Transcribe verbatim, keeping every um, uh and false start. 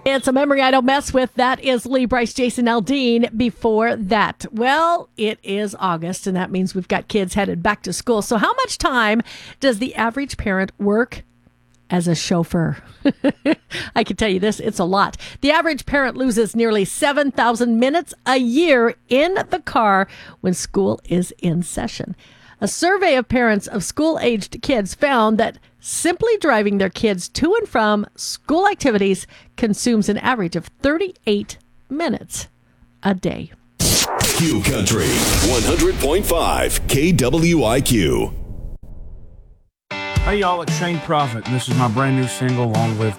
It's a memory I don't mess with. That is Lee Bryce, Jason Aldean. Before that, well, it is August, and that means we've got kids headed back to school. So how much time does the average parent work as a chauffeur? I can tell you this, it's a lot. The average parent loses nearly seven thousand minutes a year in the car when school is in session. A survey of parents of school-aged kids found that simply driving their kids to and from school activities consumes an average of thirty-eight minutes a day. Q Country, one hundred point five K W I Q. Hey y'all, it's Shane Prophet, and this is my brand new single, Long Live